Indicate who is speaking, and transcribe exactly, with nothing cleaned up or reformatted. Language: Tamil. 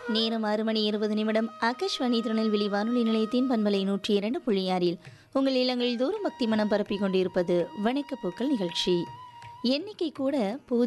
Speaker 1: நேரம் ஆறு மணி இருபது நிமிடம். ஆகாஷ்வாணி திருநெல்வேலி வானொலி நிலையத்தின் பண்பலை நூற்றி இரண்டு புள்ளி ஆறில் உங்கள் இல்லங்களில் தோறும் பக்தி மனம் பரப்பிக் கொண்டிருப்பது வணக்கப்பூக்கள் நிகழ்ச்சி. எண்ணிக்கை கூட